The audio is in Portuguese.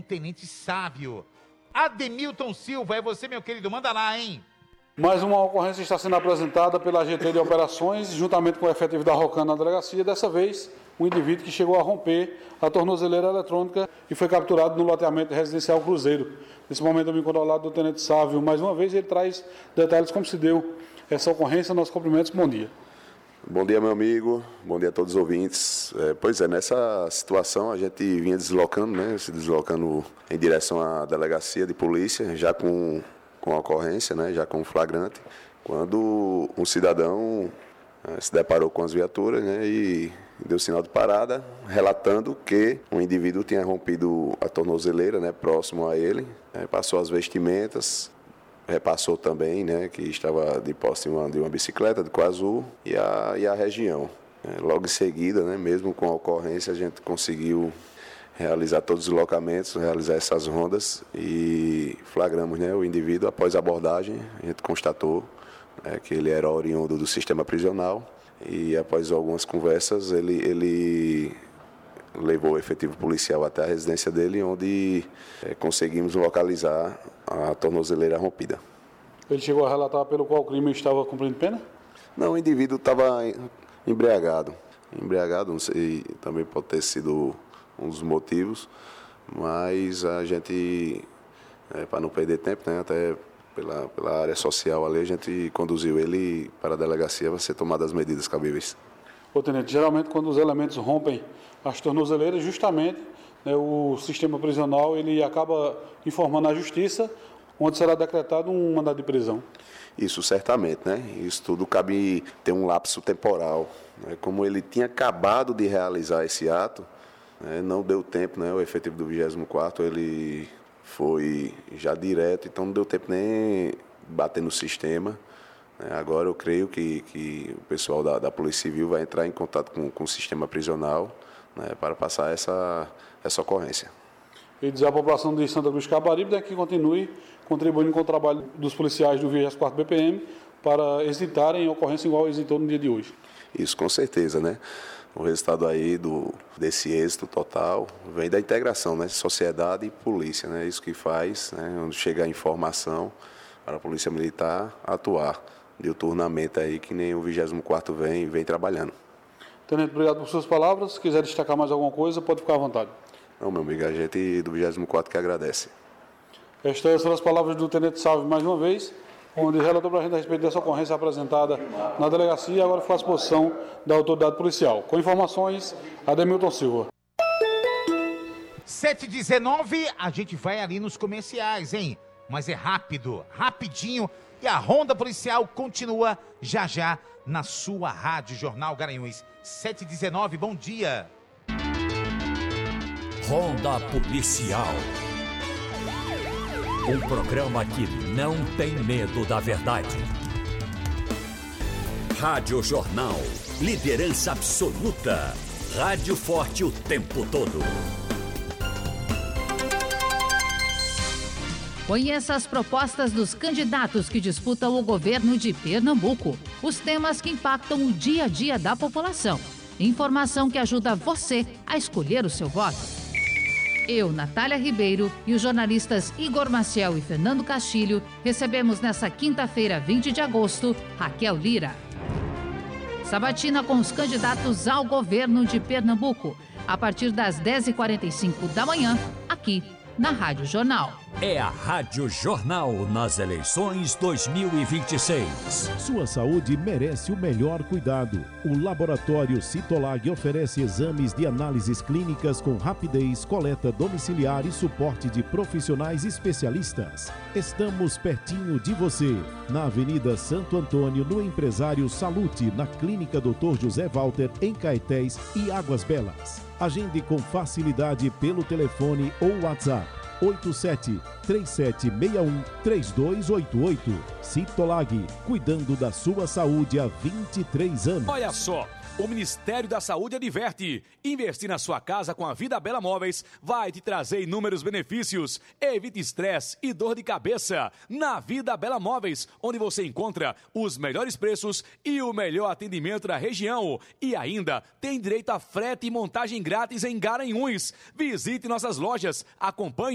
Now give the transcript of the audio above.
Tenente Sávio. Ademilton Silva, é você, meu querido, manda lá, hein? Mais uma ocorrência está sendo apresentada pela GT de Operações, juntamente com o efetivo da ROCAN na delegacia. Dessa vez, um indivíduo que chegou a romper a tornozeleira eletrônica e foi capturado no loteamento residencial Cruzeiro. Nesse momento, eu me encontro ao lado do Tenente Sávio. Mais uma vez, ele traz detalhes como se deu essa ocorrência. Nossos cumprimentos, bom dia. Bom dia, meu amigo. Bom dia a todos os ouvintes. Pois é, nessa situação a gente vinha se deslocando em direção à delegacia de polícia, já com a ocorrência, já com o flagrante, quando um cidadão se deparou com as viaturas e deu sinal de parada, relatando que um indivíduo tinha rompido a tornozeleira próximo a ele, passou as vestimentas, repassou também que estava de posse de uma bicicleta de cor azul e a região. Logo em seguida, mesmo com a ocorrência, a gente conseguiu realizar todos os deslocamentos, realizar essas rondas e flagramos o indivíduo. Após a abordagem, a gente constatou que ele era oriundo do sistema prisional e após algumas conversas ele levou o efetivo policial até a residência dele, onde conseguimos localizar a tornozeleira rompida. Ele chegou a relatar pelo qual o crime estava cumprindo pena? Não, o indivíduo estava embriagado, não sei, também pode ter sido um dos motivos, mas a gente, para não perder tempo, até pela área social ali, a gente conduziu ele para a delegacia para ser tomadas as medidas cabíveis. Ô, Tenente, geralmente quando os elementos rompem as tornozeleiras, justamente o sistema prisional ele acaba informando a justiça, onde será decretado um mandado de prisão. Isso certamente, Isso tudo cabe ter um lapso temporal. Como ele tinha acabado de realizar esse ato, não deu tempo, o efetivo do 24º, ele foi já direto, então não deu tempo nem bater no sistema. Agora eu creio que o pessoal da Polícia Civil vai entrar em contato com o sistema prisional para passar essa ocorrência. E dizer à população de Santa Cruz de Caparibe que continue contribuindo com o trabalho dos policiais do 24º BPM para exitarem ocorrência igual exitou no dia de hoje. Isso, com certeza, O resultado aí desse êxito total vem da integração, sociedade e polícia, Isso que faz, onde chega a informação para a Polícia Militar atuar diuturnamente aí, que nem o 24º vem trabalhando. Tenente, obrigado por suas palavras. Se quiser destacar mais alguma coisa, pode ficar à vontade. Não, meu amigo, a gente do 24º que agradece. Estas são as palavras do Tenente Sávio mais uma vez, onde relatou para a gente a respeito dessa ocorrência apresentada na delegacia e agora ficou à disposição da autoridade policial. Com informações, Ademilton Silva. 7h19, a gente vai ali nos comerciais, hein? Mas é rápido, rapidinho, e a ronda policial continua já na sua Rádio Jornal Garanhuns. 7h19, bom dia. Ronda Policial. Um programa que não tem medo da verdade. Rádio Jornal. Liderança absoluta. Rádio forte o tempo todo. Conheça as propostas dos candidatos que disputam o governo de Pernambuco. Os temas que impactam o dia a dia da população. Informação que ajuda você a escolher o seu voto. Eu, Natália Ribeiro, e os jornalistas Igor Maciel e Fernando Castilho recebemos nesta quinta-feira, 20 de agosto, Raquel Lira. Sabatina com os candidatos ao governo de Pernambuco, a partir das 10h45 da manhã, aqui na Rádio Jornal. É a Rádio Jornal nas eleições 2026. Sua saúde merece o melhor cuidado. O Laboratório Citolag oferece exames de análises clínicas com rapidez, coleta domiciliar e suporte de profissionais especialistas. Estamos pertinho de você, na Avenida Santo Antônio, no Empresário Salute, na Clínica Dr. José Walter, em Caetés e Águas Belas. Agende com facilidade pelo telefone ou WhatsApp 87-3761-3288. Citolag, cuidando da sua saúde há 23 anos. Olha só, o Ministério da Saúde adverte: investir na sua casa com a Vida Bela Móveis vai te trazer inúmeros benefícios. Evite estresse e dor de cabeça. Na Vida Bela Móveis, onde você encontra os melhores preços e o melhor atendimento da região. E ainda tem direito a frete e montagem grátis em Garanhuns. Visite nossas lojas, acompanhe